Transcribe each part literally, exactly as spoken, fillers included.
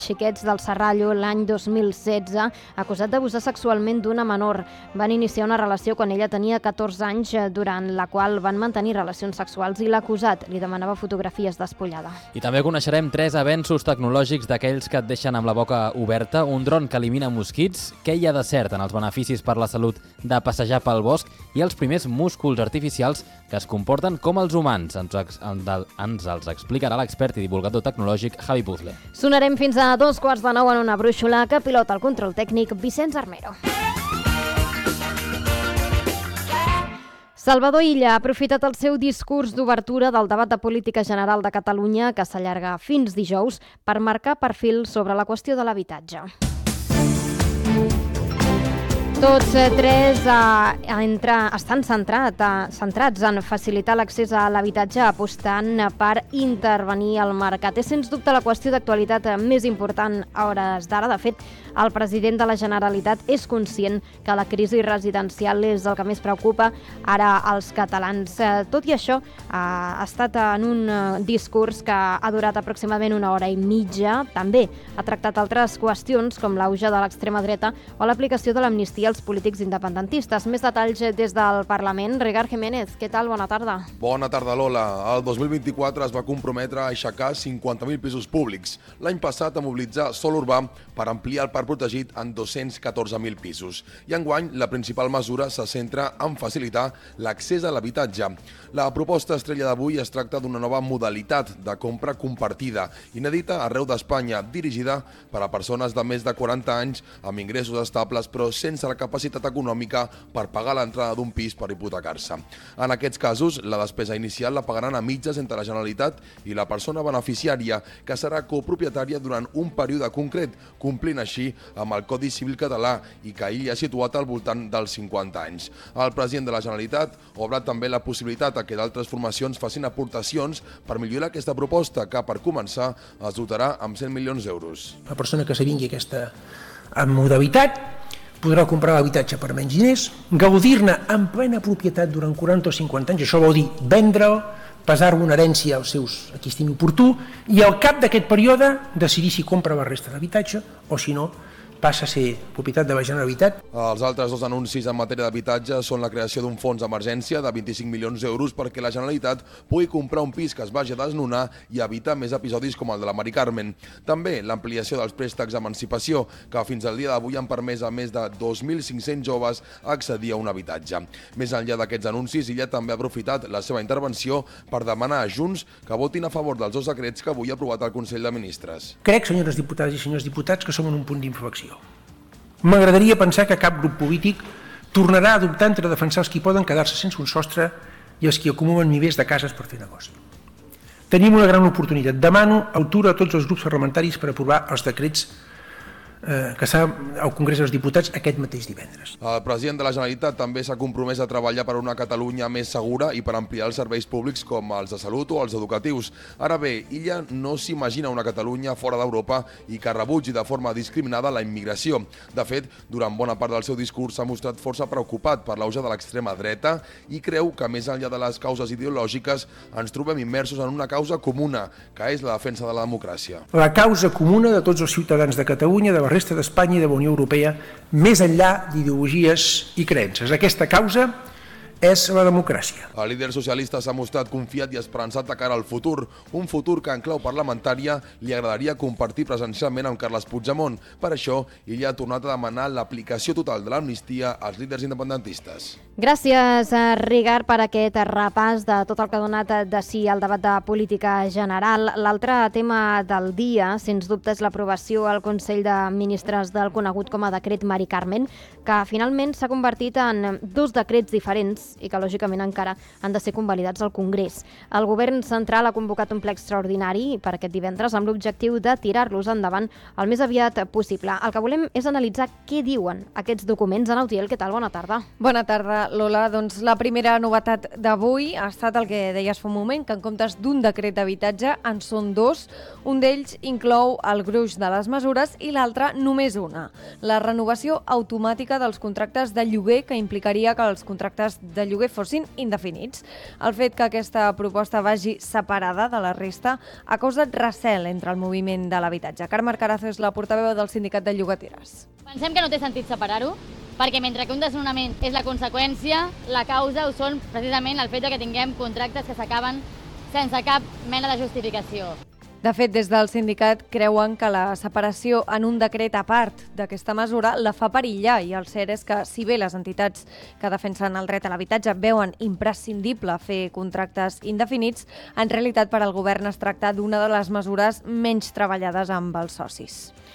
Xiquets del Serrallo l'any dos mil setze, acusat d'abusar sexualment d'una menor. Van iniciar una relació quan ella tenia catorze anys, durant la qual van mantenir relacions sexuals i l'acusat li demanava fotografies despullada. I també coneixerem tres avenços tecnològics d'aquells que et deixen amb la boca oberta, un dron que elimina mosquits, què hi ha de cert en els beneficis per la salut de passejar pel bosc i els primers músculs artificials que es comporten com els humans. Ens, ens els explicarà l'expert i divulgador tecnològic Javi Puzzle. Sonarem fins a dos quarts de nou en una brúixola que pilota el control tècnic Vicenç Armero. Salvador Illa ha aprofitat el seu discurs d'obertura del debat de política general de Catalunya, que s'allarga fins dijous, per marcar perfil sobre la qüestió de l'habitatge. Tots tres eh, entre, estan centrat, eh, centrats en facilitar l'accés a l'habitatge apostant per intervenir al mercat. És sens dubte la qüestió d'actualitat més important a hores d'ara. De fet, el president de la Generalitat és conscient que la crisi residencial és el que més preocupa ara als catalans. Eh, tot i això, eh, ha estat en un discurs que ha durat aproximadament una hora i mitja. També ha tractat altres qüestions com l'auge de l'extrema dreta o l'aplicació de l'amnistia als polítics independentistes. Més detalls des del Parlament. Ricard Jiménez, què tal? Bona tarda. Bona tarda, Lola. El dos mil vint-i-quatre es va comprometre a aixecar cinquanta mil pisos públics. L'any passat a mobilitzar sòl urbà per ampliar el parc protegit en dos-cents catorze mil pisos. I enguany la principal mesura se centra en facilitar l'accés a l'habitatge. La proposta estrella d'avui es tracta d'una nova modalitat de compra compartida, inèdita arreu d'Espanya, dirigida per a persones de més de quaranta anys amb ingressos estables però sense la capacitat econòmica per pagar l'entrada d'un pis per hipotecar-se. En aquests casos, la despesa inicial la pagaran a mitges entre la Generalitat i la persona beneficiària, que serà copropietària durant un període concret, complint així amb el Codi Civil català i que ell ha situat al voltant dels cinquanta anys. El president de la Generalitat ha obrat també la possibilitat que d'altres formacions facin aportacions per millorar aquesta proposta, que per començar es dotarà amb cent milions d'euros. La persona que s'avingui aquesta modalitat podrà comprar l'habitatge per menys diners, gaudir-ne en plena propietat durant quaranta o cinquanta anys, això vol dir vendre'l, passar-lo una herència als seus a qui estimi oportú, i al cap d'aquest període decidir si compra la resta d'habitatge o si no passa a ser propietat de la Generalitat. Els altres dos anuncis en matèria d'habitatge són la creació d'un fons d'emergència de vint-i-cinc milions d'euros perquè la Generalitat pugui comprar un pis que es vagi a desnonar i evitar més episodis com el de la Mari Carmen. També l'ampliació dels préstecs d'emancipació, que fins al dia d'avui han permès a més de dos mil cinc-cents joves accedir a un habitatge. Més enllà d'aquests anuncis, ella també ha aprofitat la seva intervenció per demanar a Junts que votin a favor dels dos decrets que avui ha aprovat el Consell de Ministres. Crec, senyores diputades i senyors diputats, que som en un punt d'inflexió. M'agradaria pensar que cap grup polític tornarà a adoptar entre defensar els qui poden quedar-se sense un sostre i els qui acumulen milers de cases per fer negoci. Tenim una gran oportunitat. Demano altura a tots els grups parlamentaris per aprovar els decrets eh, que s'ha al Congrés dels Diputats aquest mateix divendres. El president de la Generalitat també s'ha compromès a treballar per una Catalunya més segura i per ampliar els serveis públics com els de salut o els educatius. Ara bé, ella no s'imagina una Catalunya fora d'Europa i que rebutgi de forma discriminada la immigració. De fet, durant bona part del seu discurs s'ha mostrat força preocupat per l'auge de l'extrema dreta i creu que més enllà de les causes ideològiques ens trobem immersos en una causa comuna, que és la defensa de la democràcia. La causa comuna de tots els ciutadans de Catalunya, de la resta d'Espanya i de la Unió Europea, més enllà d'ideologies i creences. Aquesta causa és la democràcia. El líder socialista s'ha mostrat confiat i esperançat de cara al futur, un futur que en clau parlamentària li agradaria compartir presencialment amb Carles Puigdemont. Per això, ell ha tornat a demanar l'aplicació total de l'amnistia als líders independentistes. Gràcies, Ricard, per aquest repàs de tot el que ha donat de si el debat de política general. L'altre tema del dia, sens dubte, és l'aprovació al Consell de Ministres del conegut com a decret Mari Carmen, que finalment s'ha convertit en dos decrets diferents i que, lògicament, encara han de ser convalidats al Congrés. El govern central ha convocat un ple extraordinari per aquest divendres amb l'objectiu de tirar-los endavant el més aviat possible. El que volem és analitzar què diuen aquests documents. Ana Utiel, què tal? Bona tarda. Bona tarda. Lola. Doncs la primera novetat d'avui ha estat el que deies fa un moment, que en comptes d'un decret d'habitatge en són dos. Un d'ells inclou el gruix de les mesures i l'altre només una, la renovació automàtica dels contractes de lloguer, que implicaria que els contractes de lloguer fossin indefinits. El fet que aquesta proposta vagi separada de la resta ha causat recel entre el moviment de l'habitatge. Carme Carazo és la portaveu del sindicat de llogateres. Pensem que no té sentit separar-ho, perquè mentre que un desnonament és la conseqüència, la causa ho són precisament el fet que tinguem contractes que s'acaben sense cap mena de justificació. De fet, des del sindicat creuen que la separació en un decret a part d'aquesta mesura la fa perillar, i el cert és que, si bé les entitats que defensen el dret a l'habitatge veuen imprescindible fer contractes indefinits, en realitat per al govern es tracta d'una de les mesures menys treballades amb els socis.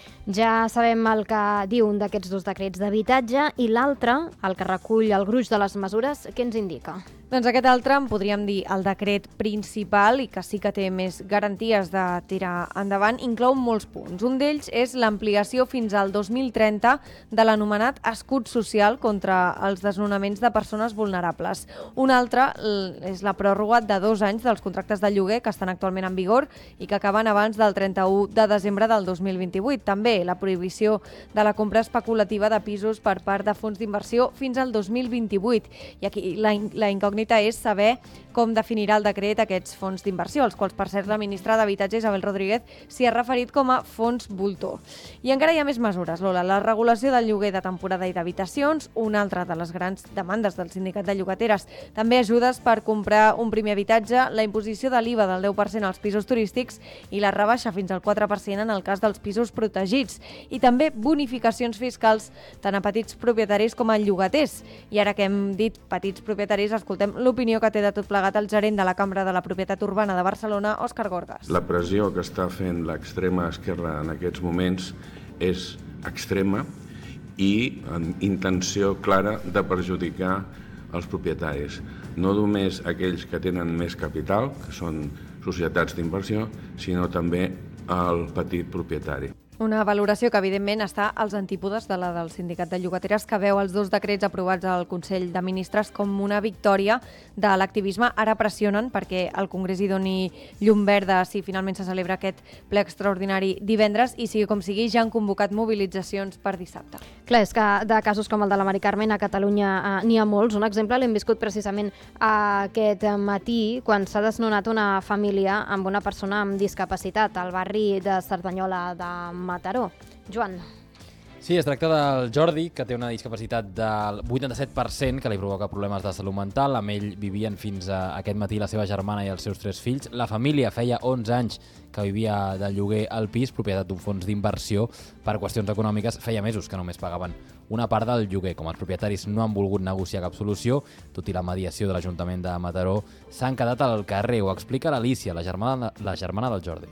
Ja sabem el que diu un d'aquests dos decrets d'habitatge i l'altre, el que recull el gruix de les mesures, què ens indica? Doncs aquest altre, en podríem dir el decret principal, i que sí que té més garanties de tirar endavant, inclou molts punts. Un d'ells és l'ampliació fins al dos mil trenta de l'anomenat escut social contra els desnonaments de persones vulnerables. Un altre és la pròrroga de dos anys dels contractes de lloguer que estan actualment en vigor i que acaben abans del trenta-u de desembre del dos mil vint-i-vuit. També la prohibició de la compra especulativa de pisos per part de fons d'inversió fins al dos mil vint-i-vuit. I aquí la, la incògnita és saber com definirà el decret aquests fons d'inversió, als quals, per cert, la ministra d'Habitatge, Isabel Rodríguez, s'hi ha referit com a fons voltor. I encara hi ha més mesures, Lola. La regulació del lloguer de temporada i d'habitacions, una altra de les grans demandes del sindicat de llogateres. També ajudes per comprar un primer habitatge, la imposició de l'I V A del deu per cent als pisos turístics i la rebaixa fins al quatre per cent en el cas dels pisos protegits. I també bonificacions fiscals tant a petits propietaris com a llogaters. I ara que hem dit petits propietaris, escoltem l'opinió que té de tot plegat el gerent de la Cambra de la Propietat Urbana de Barcelona, Òscar Gorgas. La pressió que està fent l'extrema esquerra en aquests moments és extrema i amb intenció clara de perjudicar els propietaris. No només aquells que tenen més capital, que són societats d'inversió, sinó també el petit propietari. Una valoració que, evidentment, està als antípodes de la del sindicat de llogateres, que veu els dos decrets aprovats al Consell de Ministres com una victòria de l'activisme. Ara pressionen perquè el Congrés hi doni llum verda si finalment se celebra aquest ple extraordinari divendres, i sigui com sigui, ja han convocat mobilitzacions per dissabte. Clar, és que de casos com el de la Mari Carmen a Catalunya eh, n'hi ha molts. Un exemple l'hem viscut precisament aquest matí, quan s'ha desnonat una família amb una persona amb discapacitat al barri de Cerdanyola de Mataró. Joan. Sí, es tracta del Jordi, que té una discapacitat del vuitanta-set per cent, que li provoca problemes de salut mental. Amb ell vivien fins a aquest matí la seva germana i els seus tres fills. La família feia onze anys que vivia de lloguer al pis, propietat d'un fons d'inversió. Per qüestions econòmiques, feia mesos que només pagaven una part del lloguer. Com els propietaris no han volgut negociar cap solució, tot i la mediació de l'Ajuntament de Mataró, s'han quedat al carrer. Ho explica l'Alícia, la germana, la germana del Jordi.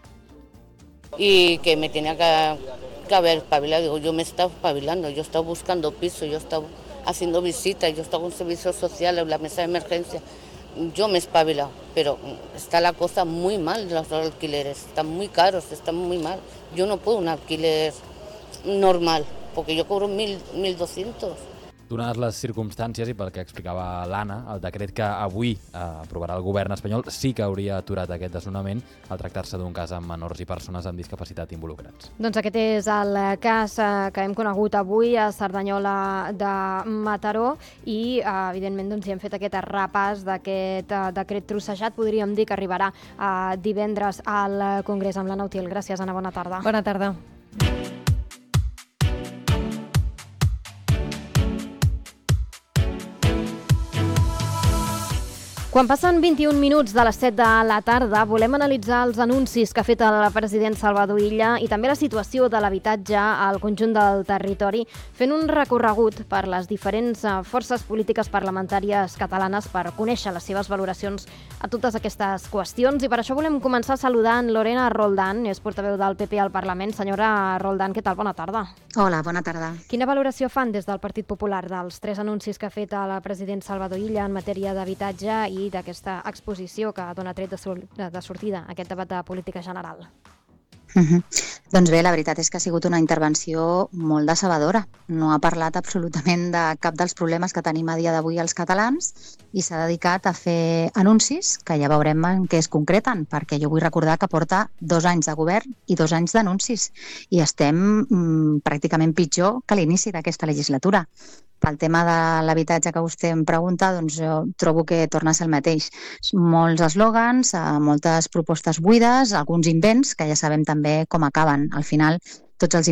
Y que me tenía que, que haber espabilado. Digo, yo me he estado espabilando, yo he estado buscando piso, yo he estado haciendo visitas, yo he estado con servicios sociales, la mesa de emergencia. Yo me he espabilado, pero está la cosa muy mal, los alquileres están muy caros, están muy mal. Yo no puedo un alquiler normal, porque yo cobro mil, mil doscientos. Donades les circumstàncies i pel que explicava l'Anna, el decret que avui eh, aprovarà el govern espanyol sí que hauria aturat aquest desnonament al tractar-se d'un cas amb menors i persones amb discapacitat involucrats. Doncs aquest és el cas eh, que hem conegut avui a Cerdanyola de Mataró i, eh, evidentment, doncs, hi hem fet aquest repàs d'aquest eh, decret trossejat. Podríem dir que arribarà eh, divendres al Congrés amb la Nautiel. Gràcies, Anna. Bona tarda. Bona tarda. Quan passen vint-i-un minuts de les set de la tarda, volem analitzar els anuncis que ha fet el president Salvador Illa i també la situació de l'habitatge al conjunt del territori, fent un recorregut per les diferents forces polítiques parlamentàries catalanes per conèixer les seves valoracions a totes aquestes qüestions. I per això volem començar saludant Lorena Roldán, és portaveu del P P al Parlament. Senyora Roldán, què tal? Bona tarda. Hola, bona tarda. Quina valoració fan des del Partit Popular dels tres anuncis que ha fet el president Salvador Illa en matèria d'habitatge i d'aquesta exposició que dona tret de, de sortida a aquest debat de política general? Uh-huh. Doncs bé, la veritat és que ha sigut una intervenció molt decebedora. No ha parlat absolutament de cap dels problemes que tenim a dia d'avui els catalans i s'ha dedicat a fer anuncis que ja veurem en què es concreten, perquè jo vull recordar que porta dos anys de govern i dos anys d'anuncis i estem mm, pràcticament pitjor que l'inici d'aquesta legislatura. Pel tema de l'habitatge que vostè em pregunta, doncs jo trobo que torna a ser el mateix. Molts eslògans, moltes propostes buides, alguns invents, que ja sabem també com acaben. Al final, tots els